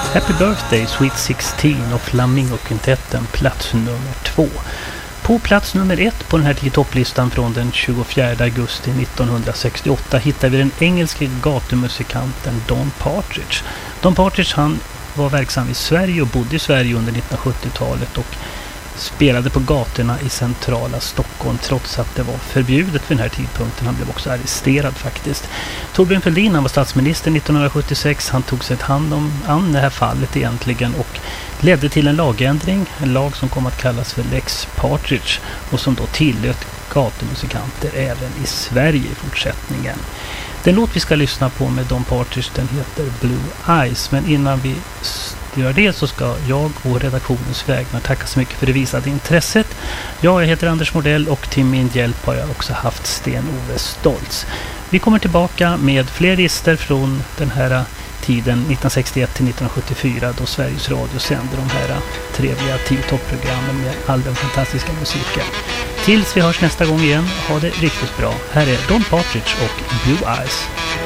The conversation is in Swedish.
Happy Birthday Sweet 16 och Flamingo-kvintetten plats nummer 2. På plats nummer 1 på den här 10-topplistan från den 24 augusti 1968 hittar vi den engelske gatumusikanten Don Partridge. Don Partridge, han var verksam i Sverige och bodde i Sverige under 1970-talet och spelade på gatorna i centrala Stockholm trots att det var förbjudet vid den här tidpunkten. Han blev också arresterad faktiskt. Thorbjörn Fälldin, han var statsminister 1976. Han tog sig hand om det här fallet egentligen och ledde till en lagändring. En lag som kom att kallas för Lex Partridge och som då tillät gatumusikanter även i Sverige i fortsättningen. Den låt vi ska lyssna på med Don Partridge, den heter Blue Eyes. Men innan vi gör det så ska jag och redaktionens vägnar tacka så mycket för det visade intresset. Jag heter Anders Mordell och till min hjälp har jag också haft Sten-Ove Stoltz. Vi kommer tillbaka med fler listor från den här tiden 1961 till 1974 då Sveriges Radio sände de här trevliga 10-topp-programmen med all den fantastiska musiken. Tills vi hörs nästa gång igen, ha det riktigt bra. Här är Don Partridge och Blue Eyes.